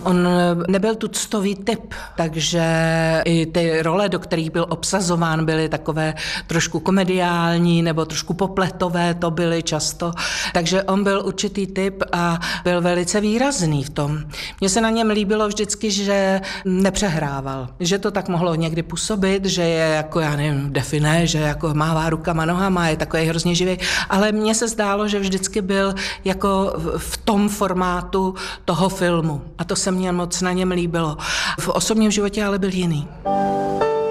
On nebyl tuctový typ, takže i ty role, do kterých byl obsazován, byly takové trošku komediální nebo trošku popletové, to byly často. Takže on byl určitý typ a byl velice výrazný v tom. Mně se na něm líbilo vždycky, že nepřehrával, že to tak mohlo někdy působit, že je jako, já nevím, definé, že jako mává rukama, nohama, je takový hrozně živý, ale mně se zdálo, že vždycky byl jako v tom formátu toho filmu a to se mně moc na něm líbilo. V osobním životě ale byl jiný.